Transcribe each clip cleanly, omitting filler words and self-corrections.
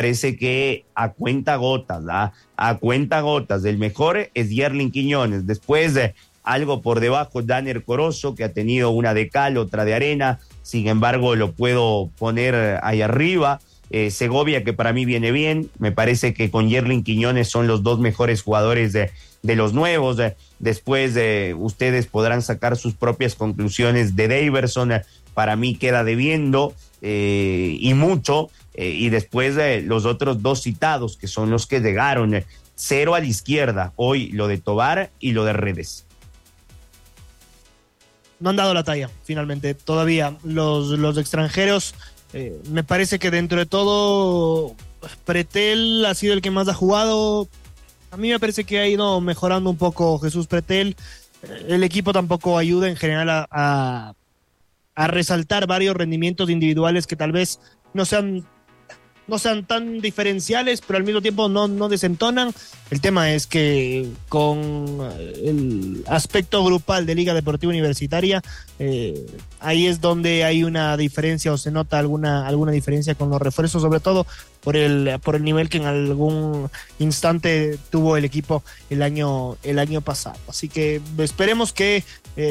parece que a cuenta gotas, ¿ah? A cuenta gotas. El mejor es Yerlin Quiñones. Después, algo por debajo, Danner Corozo, que ha tenido una de cal, otra de arena. Sin embargo, lo puedo poner ahí arriba. Segovia, que para mí viene bien. Me parece que con Yerlin Quiñones son los dos mejores jugadores de los nuevos. Después ustedes podrán sacar sus propias conclusiones de Daverson. Para mí queda debiendo y mucho. Y después los otros dos citados, que son los que llegaron. Cero a la izquierda. Hoy lo de Tobar y lo de Redes. No han dado la talla, finalmente. Todavía los extranjeros, me parece que dentro de todo, Pretel ha sido el que más ha jugado. A mí me parece que ha ido mejorando un poco Jesús Pretel. El equipo tampoco ayuda en general a resaltar varios rendimientos individuales que tal vez no sean tan diferenciales, pero al mismo tiempo no desentonan. El tema es que con el aspecto grupal de Liga Deportiva Universitaria, ahí es donde hay una diferencia o se nota alguna diferencia con los refuerzos, sobre todo por el nivel que en algún instante tuvo el equipo el año pasado. Así que esperemos que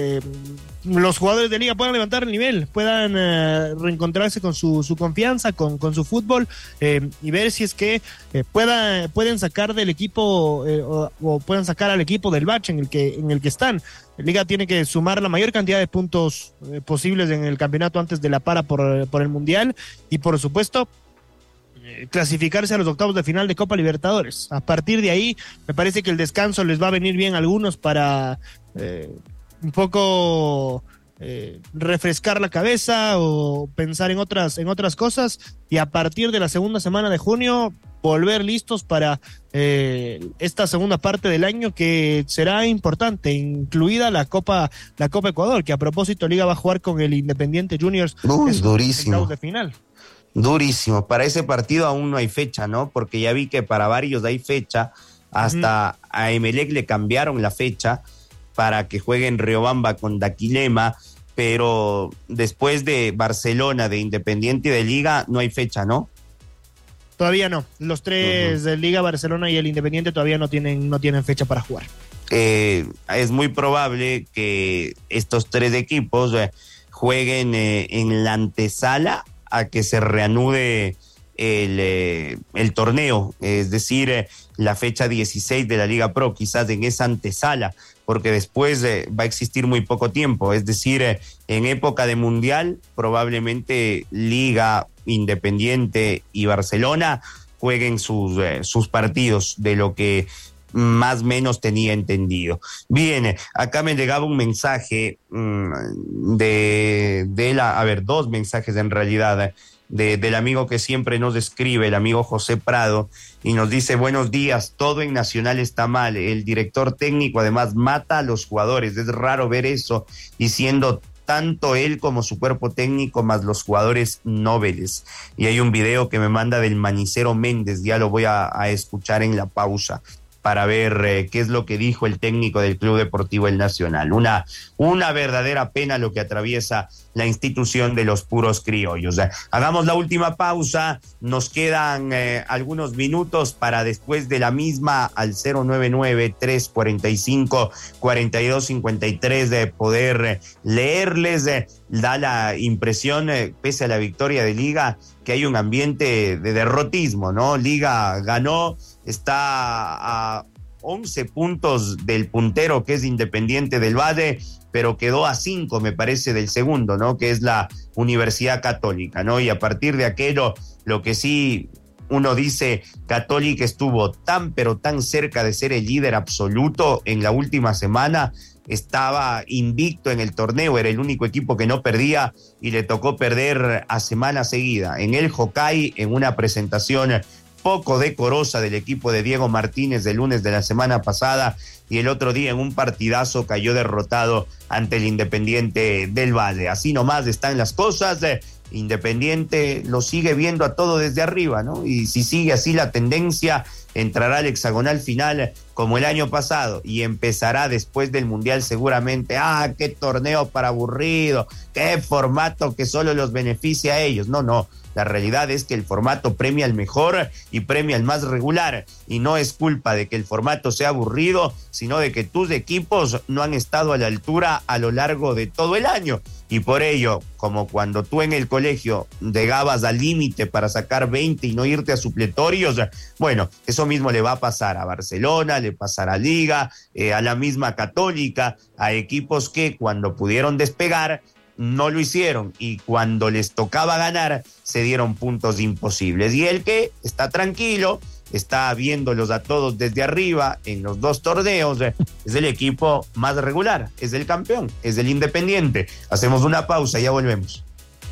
los jugadores de Liga puedan levantar el nivel, puedan reencontrarse con su confianza, con su fútbol, y ver si es que pueden sacar del equipo o pueden sacar al equipo del bache en el que están. La Liga tiene que sumar la mayor cantidad de puntos posibles en el campeonato antes de la para por el Mundial y, por supuesto, clasificarse a los octavos de final de Copa Libertadores. A partir de ahí, me parece que el descanso les va a venir bien a algunos para un poco refrescar la cabeza o pensar en otras cosas, y a partir de la segunda semana de junio volver listos para esta segunda parte del año, que será importante, incluida la Copa Ecuador, que a propósito Liga va a jugar con el Independiente Juniors. Durísimo. De final. Durísimo. Para ese partido aún no hay fecha, ¿no? Porque ya vi que para varios hay fecha. Hasta a Emelec le cambiaron la fecha para que juegue en Riobamba con Daquilema, pero después de Barcelona, de Independiente y de Liga, no hay fecha, ¿no? Todavía no. Los tres de Liga, Barcelona y el Independiente todavía no tienen fecha para jugar. Es muy probable que estos tres equipos jueguen en la antesala a que se reanude el torneo, es decir, la fecha 16 de la Liga Pro, quizás en esa antesala, porque después va a existir muy poco tiempo, es decir, en época de Mundial, probablemente Liga, Independiente y Barcelona jueguen sus partidos, de lo que más o menos tenía entendido. Bien, acá me llegaba un mensaje dos mensajes en realidad, del amigo que siempre nos escribe, el amigo José Prado, y nos dice: buenos días, todo en Nacional está mal, el director técnico además mata a los jugadores, es raro ver eso, y siendo tanto él como su cuerpo técnico más los jugadores nobles. Y hay un video que me manda del Manicero Méndez, ya lo voy a escuchar en la pausa para ver qué es lo que dijo el técnico del Club Deportivo El Nacional. Una verdadera pena lo que atraviesa la institución de los puros criollos. Hagamos la última pausa, nos quedan algunos minutos para, después de la misma, al 099-345-4253 de poder leerles. Da la impresión, pese a la victoria de Liga, que hay un ambiente de derrotismo, ¿no? Liga ganó, está a 11 puntos del puntero, que es Independiente del Valle, pero quedó a 5, me parece, del segundo, ¿no? Que es la Universidad Católica, ¿no? Y a partir de aquello, lo que sí uno dice, Católica estuvo tan, pero tan cerca de ser el líder absoluto en la última semana. Estaba invicto en el torneo, era el único equipo que no perdía y le tocó perder a semana seguida. En el Jocay, en una presentación poco decorosa del equipo de Diego Martínez del lunes de la semana pasada, y el otro día en un partidazo cayó derrotado ante el Independiente del Valle. Así nomás están las cosas. Independiente lo sigue viendo a todo desde arriba, ¿no? Y si sigue así la tendencia, entrará al hexagonal final como el año pasado y empezará después del Mundial seguramente. Qué torneo para aburrido, qué formato que solo los beneficia a ellos. No, La realidad es que el formato premia al mejor y premia al más regular, y no es culpa de que el formato sea aburrido, sino de que tus equipos no han estado a la altura a lo largo de todo el año. Y por ello, como cuando tú en el colegio llegabas al límite para sacar 20 y no irte a supletorios, bueno, eso mismo le va a pasar a Barcelona, le pasará a Liga, a la misma Católica, a equipos que cuando pudieron despegar no lo hicieron, y cuando les tocaba ganar se dieron puntos imposibles. Y el que está tranquilo, está viéndolos a todos desde arriba en los dos torneos, es el equipo más regular, es el campeón, es el Independiente. Hacemos una pausa y ya volvemos.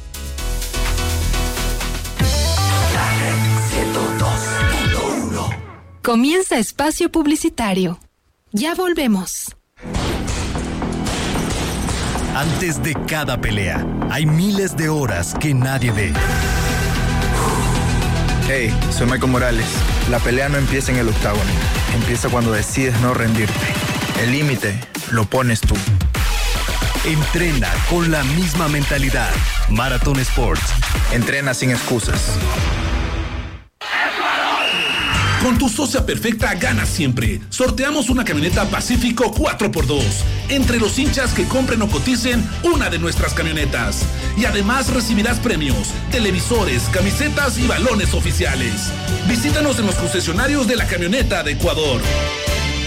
Comienza espacio publicitario. Ya volvemos. Antes de cada pelea, hay miles de horas que nadie ve. Hey, soy Michael Morales. La pelea no empieza en el octágono. Empieza cuando decides no rendirte. El límite lo pones tú. Entrena con la misma mentalidad. Marathon Sports. Entrena sin excusas. Con tu socia perfecta ganas siempre. Sorteamos una camioneta Pacífico 4x2 entre los hinchas que compren o coticen una de nuestras camionetas. Y además recibirás premios, televisores, camisetas y balones oficiales. Visítanos en los concesionarios de la camioneta de Ecuador.